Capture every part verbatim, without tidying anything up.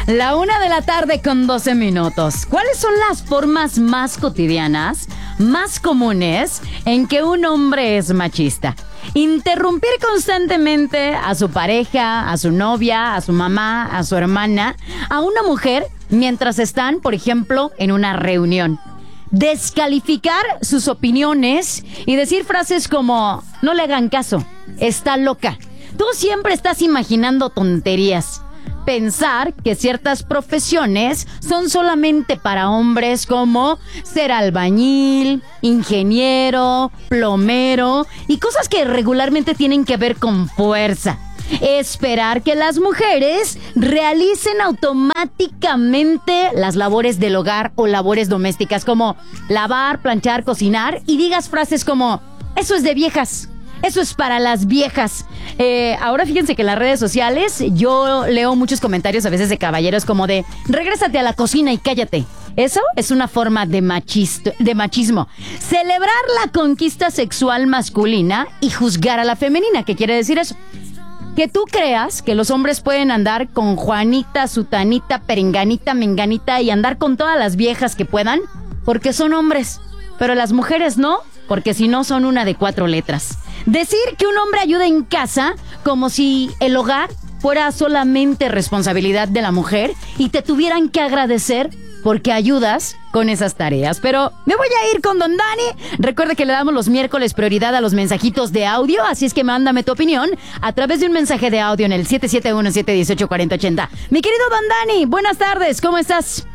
La una de la tarde con doce minutos. ¿Cuáles son las formas más cotidianas, más comunes en que un hombre es machista? Interrumpir constantemente a su pareja, a su novia, a su mamá, a su hermana, a una mujer mientras están, por ejemplo, en una reunión. Descalificar sus opiniones y decir frases como: no le hagan caso, está loca. Tú siempre estás imaginando tonterías. Pensar que ciertas profesiones son solamente para hombres, como ser albañil, ingeniero, plomero y cosas que regularmente tienen que ver con fuerza. Esperar que las mujeres realicen automáticamente las labores del hogar o labores domésticas como lavar, planchar, cocinar, y digas frases como: eso es de viejas. Eso es para las viejas. Eh, ahora fíjense que en las redes sociales yo leo muchos comentarios a veces de caballeros como de: regrésate a la cocina y cállate. Eso es una forma de, machist- de machismo. Celebrar la conquista sexual masculina y juzgar a la femenina. ¿Qué quiere decir eso? Que tú creas que los hombres pueden andar con Juanita, Sutanita, Perenganita, Menganita y andar con todas las viejas que puedan porque son hombres. Pero las mujeres no, porque si no son una de cuatro letras. Decir que un hombre ayuda en casa como si el hogar fuera solamente responsabilidad de la mujer y te tuvieran que agradecer porque ayudas con esas tareas. Pero me voy a ir con Don Dani. Recuerda que le damos los miércoles prioridad a los mensajitos de audio, así es que mándame tu opinión a través de un mensaje de audio en el siete siete uno, siete uno ocho, cuatro cero ocho cero. Mi querido Don Dani, buenas tardes, ¿cómo estás?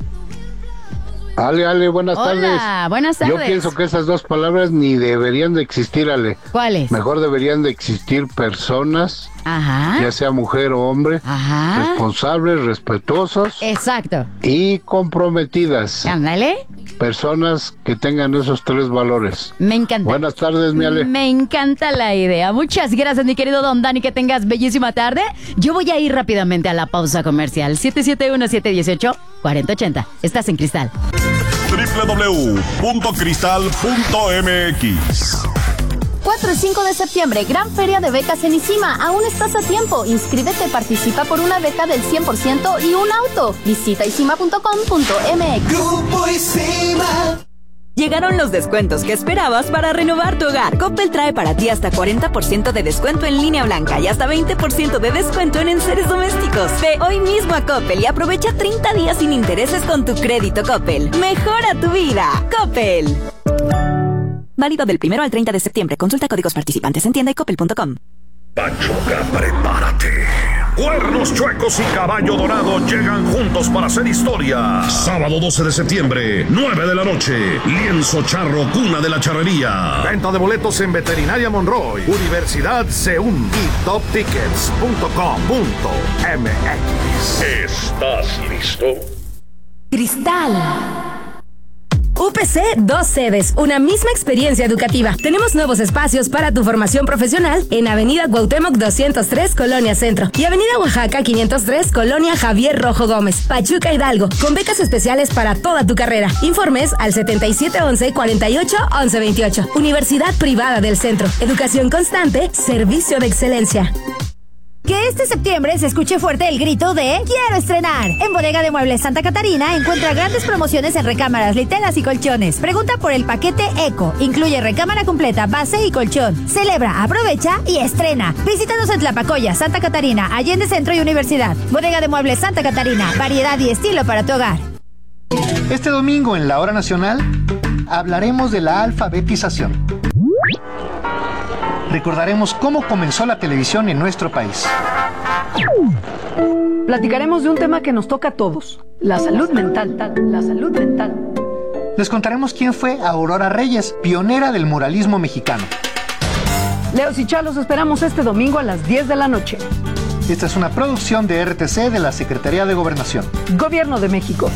Ale, Ale, buenas Hola, tardes. buenas tardes. Yo pienso que esas dos palabras ni deberían de existir, Ale. ¿Cuáles? Mejor deberían de existir personas, Ajá. ya sea mujer o hombre, Ajá. responsables, respetuosos Exacto. y comprometidas. Ándale. Personas que tengan esos tres valores. Me encanta. Buenas tardes, mi Ale. Me encanta la idea. Muchas gracias, mi querido Don Dani. Que tengas bellísima tarde. Yo voy a ir rápidamente a la pausa comercial. siete siete uno, siete uno ocho, cuatro cero ocho cero. Estás en Cristal. doble u doble u doble u punto cristal punto m x. cuatro y cinco de septiembre, gran feria de becas en ISIMA. Aún estás a tiempo. Inscríbete, participa por una beca del cien por ciento y un auto. Visita isima punto com punto m x. Grupo ISIMA. Llegaron los descuentos que esperabas para renovar tu hogar. Coppel trae para ti hasta cuarenta por ciento de descuento en línea blanca y hasta veinte por ciento de descuento en enseres domésticos. Ve hoy mismo a Coppel y aprovecha treinta días sin intereses con tu crédito Coppel. Mejora tu vida. Coppel. Válido del primero al treinta de septiembre. Consulta códigos participantes en tienda y coppel punto com. Pachuca, prepárate. Cuernos Chuecos y Caballo Dorado llegan juntos para hacer historia. Sábado doce de septiembre, nueve de la noche. Lienzo Charro, cuna de la charrería. Venta de boletos en Veterinaria Monroy, Universidad Seúl y top tickets punto com punto m x. ¿Estás listo? Cristal. U P C, dos sedes, una misma experiencia educativa. Tenemos nuevos espacios para tu formación profesional en Avenida Cuauhtémoc doscientos tres, Colonia Centro, y Avenida Oaxaca quinientos tres, Colonia Javier Rojo Gómez, Pachuca Hidalgo, con becas especiales para toda tu carrera. Informes al setenta y siete once, cuarenta y ocho, once veintiocho. Universidad Privada del Centro. Educación constante, servicio de excelencia. Que este septiembre se escuche fuerte el grito de ¡quiero estrenar! En Bodega de Muebles Santa Catarina encuentra grandes promociones en recámaras, literas y colchones. Pregunta por el paquete Eco. Incluye recámara completa, base y colchón. Celebra, aprovecha y estrena. Visítanos en Tlapacoya, Santa Catarina, Allende Centro y Universidad. Bodega de Muebles Santa Catarina. Variedad y estilo para tu hogar. Este domingo en la Hora Nacional hablaremos de la alfabetización. Recordaremos cómo comenzó la televisión en nuestro país. Platicaremos de un tema que nos toca a todos, la salud mental, la salud mental. Les contaremos quién fue Aurora Reyes, pionera del muralismo mexicano. Leos y Chalos esperamos este domingo a las diez de la noche. Esta es una producción de R T C de la Secretaría de Gobernación. Gobierno de México.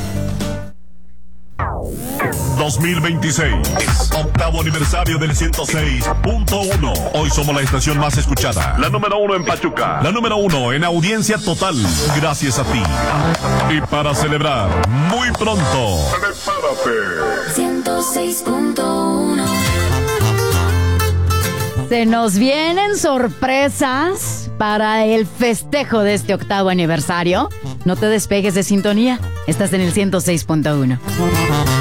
dos mil veintiséis, octavo aniversario del ciento seis punto uno. Hoy somos la estación más escuchada, la número uno en Pachuca, la número uno en audiencia total, gracias a ti. Y para celebrar, muy pronto, prepárate. ciento seis punto uno. Se nos vienen sorpresas para el festejo de este octavo aniversario. No te despegues de sintonía. Estás en el ciento seis punto uno.